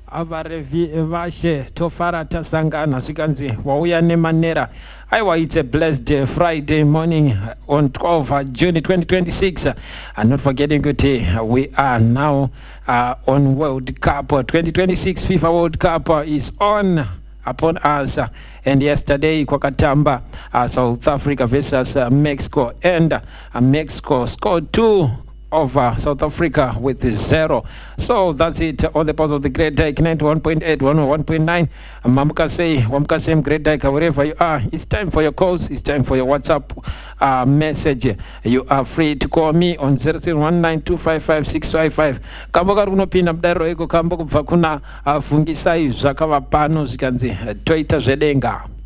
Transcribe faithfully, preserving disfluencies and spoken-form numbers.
avarevi vashe tofara tasangana zvikanzi wauya nemanera. Aiwa, it's a blessed Friday morning on twelfth of June twenty twenty-six. And not forgetting that we are now uh, on World Cup twenty twenty-six. FIFA World Cup is on upon us, and yesterday kwakatamba uh, South Africa versus uh, Mexico, and uh, Mexico scored two over South Africa with zero. So that's it on the pulse of the Great Dyke ninety-one point eight, one oh one point nine. Mamukase, Wamkasem Great Dyke, wherever you are, it's time for your calls, it's time for your WhatsApp uh, message. You are free to call me on zero zero one nine two five five six five five. Kamboka runopinda mdaro eko kambo kubva kuna uh, fungisai zvakava pano zvikanzi uh, toita zvedenga.